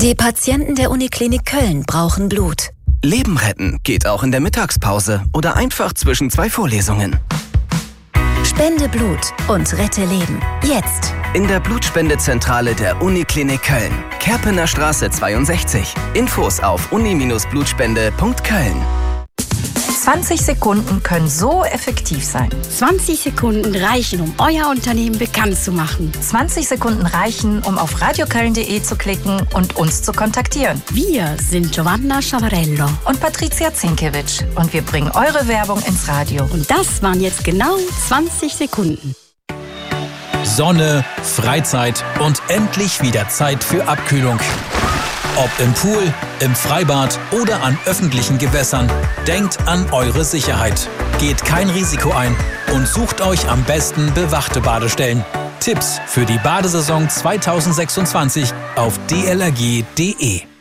Die Patienten der Uniklinik Köln brauchen Blut. Leben retten geht auch in der Mittagspause oder einfach zwischen 2 Vorlesungen. Spende Blut und rette Leben. Jetzt. In der Blutspendezentrale der Uniklinik Köln. Kerpener Straße 62. Infos auf uni-blutspende.köln. 20 Sekunden können so effektiv sein. 20 Sekunden reichen, um euer Unternehmen bekannt zu machen. 20 Sekunden reichen, um auf radioköln.de zu klicken und uns zu kontaktieren. Wir sind Giovanna Schavarello und Patricia Zinkewitsch und wir bringen eure Werbung ins Radio. Und das waren jetzt genau 20 Sekunden. Sonne, Freizeit und endlich wieder Zeit für Abkühlung. Ob im Pool, im Freibad oder an öffentlichen Gewässern, denkt an eure Sicherheit. Geht kein Risiko ein und sucht euch am besten bewachte Badestellen. Tipps für die Badesaison 2026 auf dlrg.de.